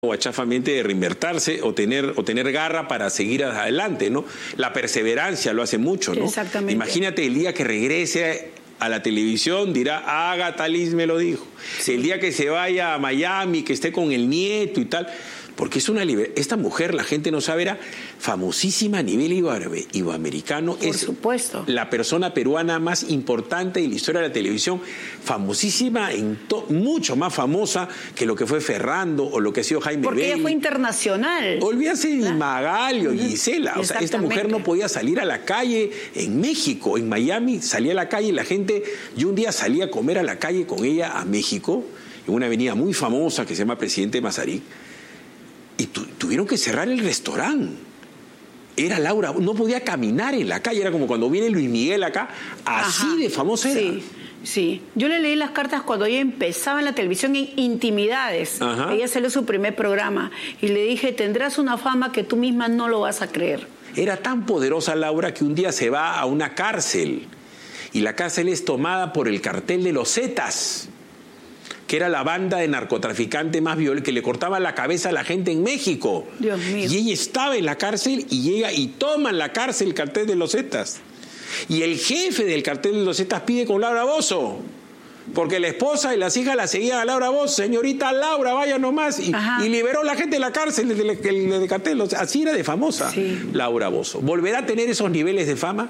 o achafamente de reinvertirse o tener garra para seguir adelante, ¿no? La perseverancia lo hace mucho, ¿no? Exactamente. Imagínate el día que regrese a la televisión, dirá, Agatha Liz me lo dijo. Sí. El día que se vaya a Miami, que esté con el nieto y tal. Porque es esta mujer, la gente no sabe, era famosísima a nivel iberoamericano. Por supuesto. La persona peruana más importante de la historia de la televisión, famosísima, mucho más famosa que lo que fue Ferrando o lo que ha sido Jaime Porque Bailey. Ella fue internacional. Olvídate de Magalio, Gisela. O sea, esta mujer no podía salir a la calle en México. En Miami salía a la calle y la gente... Yo un día salí a comer a la calle con ella a México, en una avenida muy famosa que se llama Presidente Mazarik. Y tuvieron que cerrar el restaurante. Era Laura, no podía caminar en la calle, era como cuando viene Luis Miguel acá, así Ajá. de famosa era. Sí, sí. Yo le leí las cartas cuando ella empezaba en la televisión en Intimidades. Ajá. Ella salió su primer programa y le dije, tendrás una fama que tú misma no lo vas a creer. Era tan poderosa Laura que un día se va a una cárcel y la cárcel es tomada por el cartel de los Zetas, que era la banda de narcotraficantes más violenta, que le cortaba la cabeza a la gente en México. Dios mío. Y ella estaba en la cárcel y llega y toma en la cárcel el cartel de los Zetas. Y el jefe del cartel de los Zetas pide con Laura Bozzo, porque la esposa y las hijas la seguían a Laura Bozzo. Señorita Laura, vaya nomás. Y liberó a la gente de la cárcel del cartel. Así era de famosa, sí. Laura Bozzo. ¿Volverá a tener esos niveles de fama?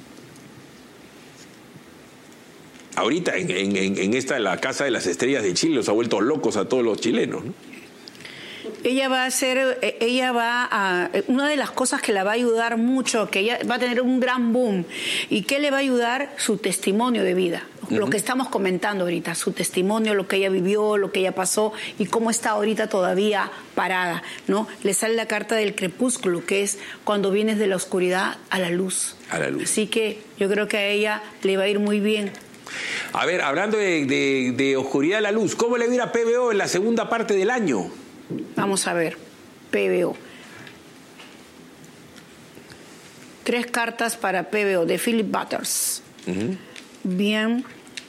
Ahorita en la Casa de las Estrellas de Chile los ha vuelto locos a todos los chilenos, ¿no? Ella va una de las cosas que la va a ayudar mucho, que ella va a tener un gran boom. ¿Y qué le va a ayudar? Su testimonio de vida. Lo que estamos comentando ahorita, su testimonio, lo que ella vivió, lo que ella pasó y cómo está ahorita todavía parada, ¿no? Le sale la carta del crepúsculo, que es cuando vienes de la oscuridad a la luz. A la luz. Así que yo creo que a ella le va a ir muy bien. A ver, hablando de oscuridad a la luz, ¿cómo le va a ir a PBO en la segunda parte del año? Vamos a ver, PBO. 3 cartas para PBO de Philip Butters. Bien.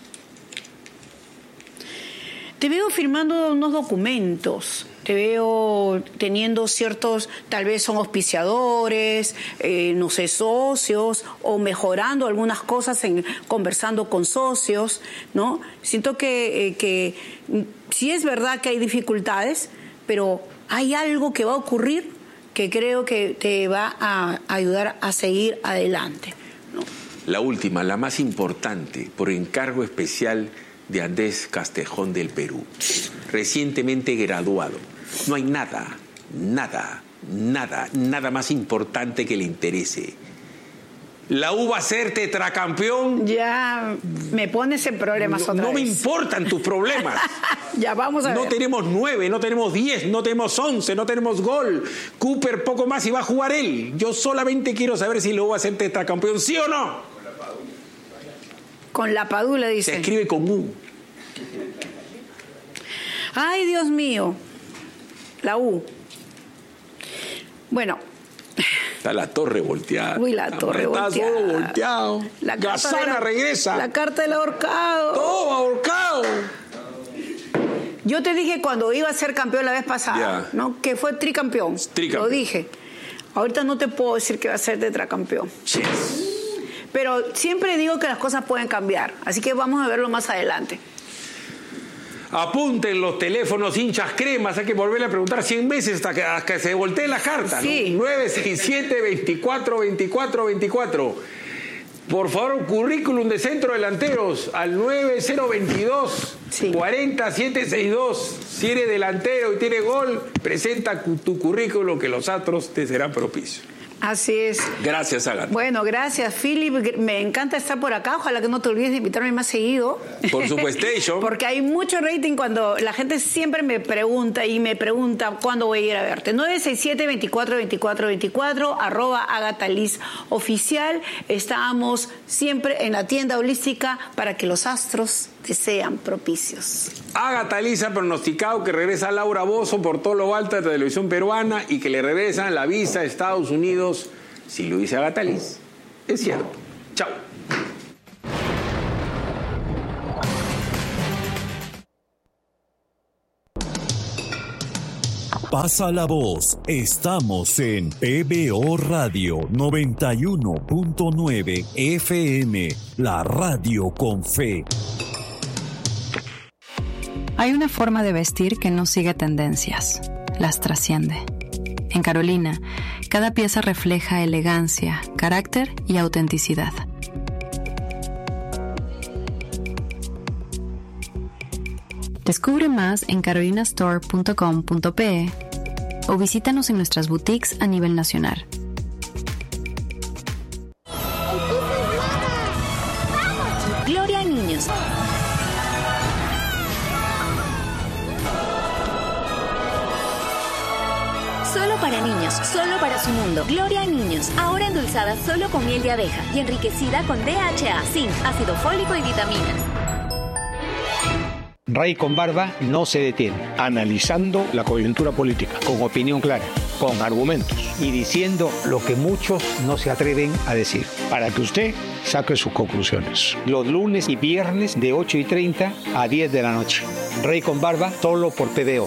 Te veo firmando unos documentos. Te veo teniendo ciertos, tal vez son auspiciadores, no sé, socios, o mejorando algunas cosas, conversando con socios, ¿no? Siento que sí es verdad que hay dificultades, pero hay algo que va a ocurrir que creo que te va a ayudar a seguir adelante, ¿no? La última, la más importante, por encargo especial de Andrés Castejón del Perú, recientemente graduado. No hay nada más importante que le interese. La U va a ser tetracampeón. Ya me pones en problemas otra vez. No me importan tus problemas. Ya vamos a ver. No tenemos 9, no tenemos 10, no tenemos 11, no tenemos gol. Cooper poco más y va a jugar él. Yo solamente quiero saber si la U va a ser tetracampeón, ¿sí o no? Con la Padula, dice. Se escribe con U. Ay, Dios mío. La U. Bueno. Está la torre volteada. Uy, la torre volteada. Está todo volteado. Gassana regresa. La carta del ahorcado. Todo ahorcado. Yo te dije cuando iba a ser campeón la vez pasada, ¿no? Que fue tricampeón. Lo dije. Ahorita no te puedo decir que va a ser tetracampeón. Yes. Pero siempre digo que las cosas pueden cambiar. Así que vamos a verlo más adelante. Apunten los teléfonos, hinchas cremas, hay que volverle a preguntar 100 veces hasta que se voltee la carta, sí. ¿no? 967-24-24-24. Por favor, currículum de centro delanteros al 9022-40762. Si eres delantero y tienes gol, presenta tu currículum que los astros te serán propicios. Así es. Gracias, Agatha. Bueno, gracias, Philip. Me encanta estar por acá. Ojalá que no te olvides de invitarme más seguido. Por supuesto. Porque hay mucho rating cuando la gente siempre me pregunta cuándo voy a ir a verte. 967-24-24-24, @AgathaLizOficial. Estamos siempre en la tienda holística para que los astros te sean propicios. Agatha Liz ha pronosticado que regresa Laura Bozzo por todo lo alto de la televisión peruana y que le regresan la visa a Estados Unidos. Si lo dice Agatha Liz, es cierto. Chao. Pasa la voz. Estamos en PBO Radio 91.9 FM, la radio con fe. Hay una forma de vestir que no sigue tendencias, las trasciende. En Carolina, cada pieza refleja elegancia, carácter y autenticidad. Descubre más en carolinastore.com.pe o visítanos en nuestras boutiques a nivel nacional. Gloria a niños. Solo para niños, solo para su mundo. Gloria a niños, ahora endulzada solo con miel de abeja y enriquecida con DHA, zinc, ácido fólico y vitaminas. Rey con Barba no se detiene, analizando la coyuntura política, con opinión clara, con argumentos y diciendo lo que muchos no se atreven a decir, para que usted saque sus conclusiones. Los lunes y viernes de 8:30 a 10 de la noche. Rey con Barba, solo por PBO.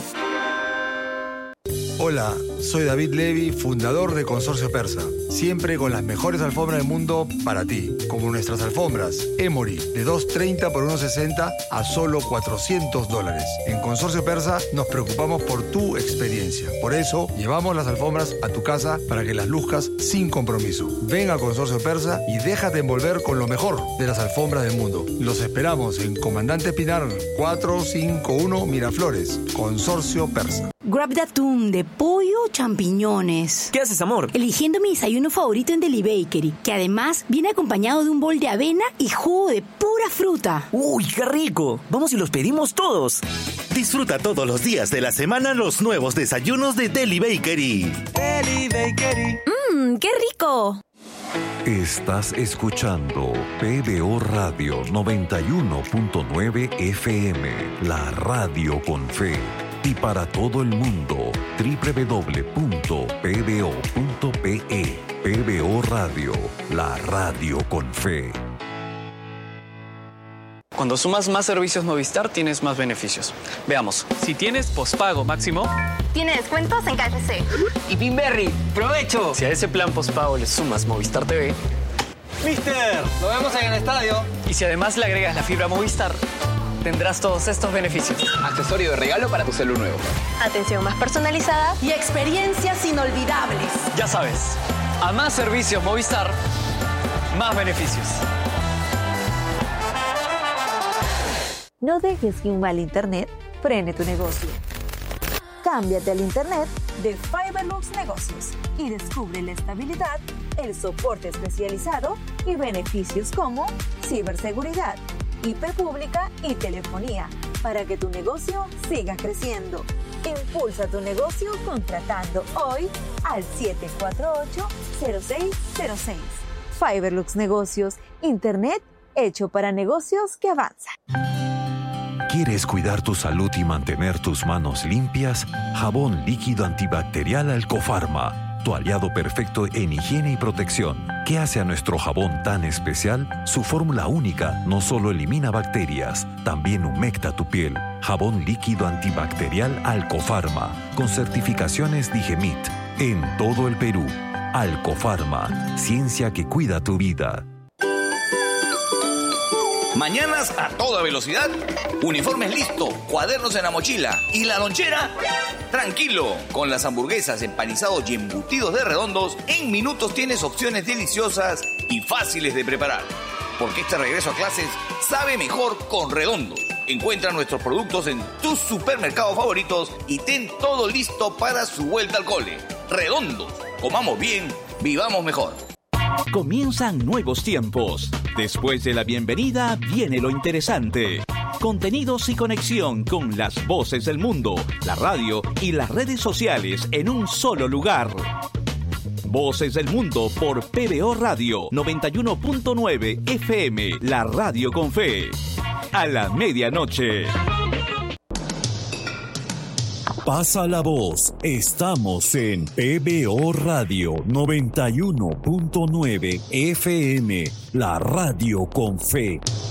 Hola, soy David Levy, fundador de Consorcio Persa. Siempre con las mejores alfombras del mundo para ti. Como nuestras alfombras Emory, de $230 por $160 a solo $400. En Consorcio Persa nos preocupamos por tu experiencia. Por eso, llevamos las alfombras a tu casa para que las luzcas sin compromiso. Ven a Consorcio Persa y déjate envolver con lo mejor de las alfombras del mundo. Los esperamos en Comandante Pinar 451 Miraflores. Consorcio Persa. Grab de atún, de pollo o champiñones. ¿Qué haces, amor? Eligiendo mi desayuno favorito en Deli Bakery, que además viene acompañado de un bol de avena y jugo de pura fruta. ¡Uy, qué rico! Vamos y los pedimos todos. Disfruta todos los días de la semana los nuevos desayunos de Deli Bakery. Deli Bakery. ¡Qué rico! Estás escuchando PBO Radio 91.9 FM, la radio con fe. Y para todo el mundo, www.pbo.pe. PBO Radio, la radio con fe. Cuando sumas más servicios Movistar, tienes más beneficios. Veamos. Si tienes postpago máximo, tiene descuentos en KFC. Y Pinberry, ¡provecho! Si a ese plan postpago le sumas Movistar TV, ¡Mister! ¡Nos vemos en el estadio! Y si además le agregas la fibra Movistar, tendrás todos estos beneficios. Accesorio de regalo para tu celu nuevo. Atención más personalizada y experiencias inolvidables. Ya sabes, a más servicios Movistar, más beneficios. No dejes que un mal internet frene tu negocio. Cámbiate al internet de Fiberlux Negocios y descubre la estabilidad, el soporte especializado y beneficios como ciberseguridad, IP pública y telefonía para que tu negocio siga creciendo. Impulsa tu negocio contratando hoy al 748-0606. Fiberlux Negocios, internet hecho para negocios que avanzan. ¿Quieres cuidar tu salud y mantener tus manos limpias? Jabón líquido antibacterial Alcofarma, tu aliado perfecto en higiene y protección. ¿Qué hace a nuestro jabón tan especial? Su fórmula única no solo elimina bacterias, también humecta tu piel. Jabón líquido antibacterial Alcofarma, con certificaciones Digemit, en todo el Perú. Alcofarma, ciencia que cuida tu vida. Mañanas a toda velocidad, uniformes listos, cuadernos en la mochila y la lonchera. Tranquilo, con las hamburguesas, empanizados y embutidos de Redondos, en minutos tienes opciones deliciosas y fáciles de preparar. Porque este regreso a clases sabe mejor con Redondos. Encuentra nuestros productos en tus supermercados favoritos y ten todo listo para su vuelta al cole. Redondos, comamos bien, vivamos mejor. Comienzan nuevos tiempos. Después de la bienvenida viene lo interesante. Contenidos y conexión con las voces del mundo, la radio y las redes sociales en un solo lugar. Voces del Mundo por PBO Radio 91.9 FM, la radio con fe. A la medianoche. Pasa la voz. Estamos en PBO Radio 91.9 FM, la radio con fe.